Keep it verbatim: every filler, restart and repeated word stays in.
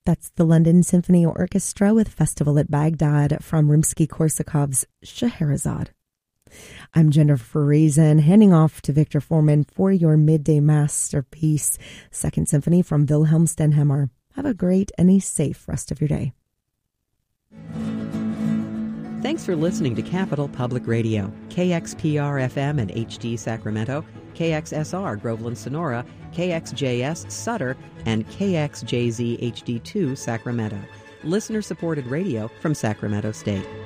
That's the London Symphony Orchestra with Festival at Baghdad from Rimsky-Korsakov's Scheherazade. I'm Jennifer Reason, handing off to Victor Foreman for your midday masterpiece, Second Symphony from Wilhelm Stenhammar. Have a great and a safe rest of your day. Thanks for listening to Capital Public Radio, K X P R F M and H D Sacramento, K X S R Groveland Sonora, K X J S Sutter, and K X J Z H D two Sacramento. Listener-supported radio from Sacramento State.